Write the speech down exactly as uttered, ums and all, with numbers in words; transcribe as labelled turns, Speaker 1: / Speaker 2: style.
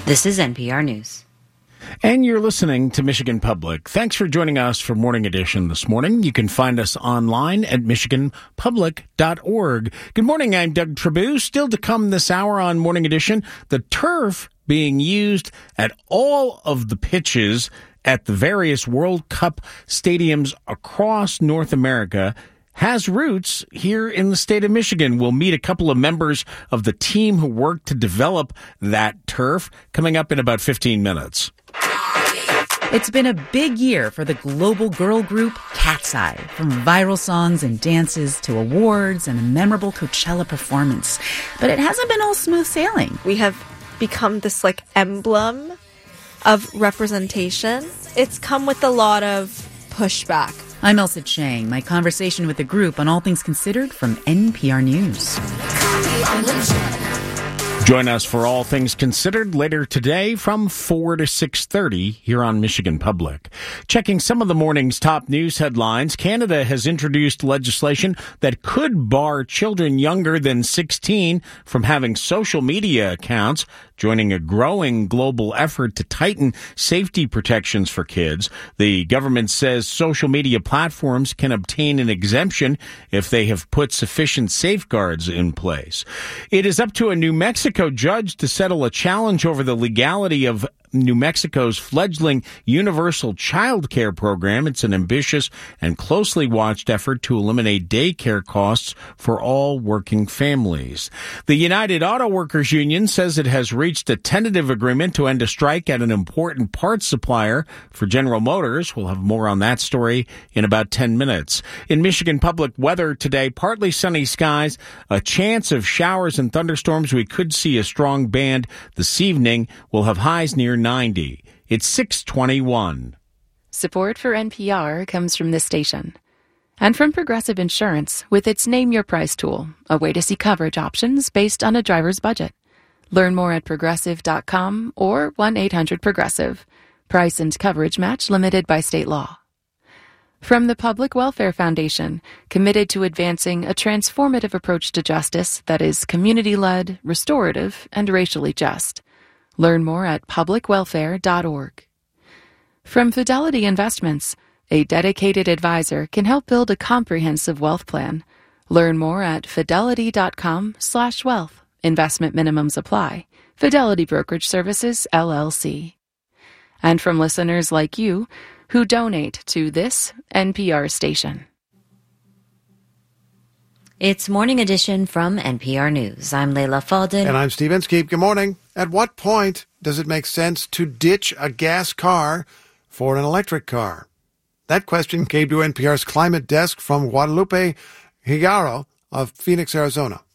Speaker 1: This is N P R News.
Speaker 2: And you're listening to Michigan Public. Thanks for joining us for Morning Edition this morning. You can find us online at michigan public dot org. Good morning, I'm Doug Trabue. Still to come this hour on Morning Edition, the turf being used at all of the pitches at the various World Cup stadiums across North America has roots here in the state of Michigan. We'll meet a couple of members of the team who worked to develop that turf coming up in about fifteen minutes.
Speaker 3: It's been a big year for the global girl group Cat's Eye, from viral songs and dances to awards and a memorable Coachella performance. But it hasn't been all smooth sailing.
Speaker 4: We have become this like emblem of representation. It's come with a lot of pushback.
Speaker 3: I'm Elsa Chang. My conversation with the group on All Things Considered from N P R News.
Speaker 2: Join us for All Things Considered later today from four to six thirty here on Michigan Public. Checking some of the morning's top news headlines, Canada has introduced legislation that could bar children younger than sixteen from having social media accounts, joining a growing global effort to tighten safety protections for kids. The government says social media platforms can obtain an exemption if they have put sufficient safeguards in place. It is up to a New Mexico judge to settle a challenge over the legality of New Mexico's fledgling universal child care program. It's an ambitious and closely watched effort to eliminate daycare costs for all working families. The United Auto Workers Union says it has reached a tentative agreement to end a strike at an important parts supplier for General Motors. We'll have more on that story in about ten minutes. In Michigan Public, weather today, partly sunny skies, a chance of showers and thunderstorms. We could see a strong band this evening. We'll have highs near ninety. It's six twenty-one.
Speaker 5: Support for N P R comes from this station and from Progressive Insurance with its Name Your Price tool, a way to see coverage options based on a driver's budget. Learn more at progressive dot com or one eight hundred progressive. Price and coverage match limited by state law. From the Public Welfare Foundation, committed to advancing a transformative approach to justice that is community-led, restorative, and racially just. Learn more at public welfare dot org. From Fidelity Investments, a dedicated advisor can help build a comprehensive wealth plan. Learn more at fidelity dot com slash wealth. Investment minimums apply. Fidelity Brokerage Services, L L C. And from listeners like you who donate to this N P R station.
Speaker 1: It's Morning Edition from N P R News. I'm Leila Fadel.
Speaker 6: And I'm Steve Inskeep. Good morning. At what point does it make sense to ditch a gas car for an electric car? That question came to N P R's climate desk from Guadalupe Higaro of Phoenix, Arizona.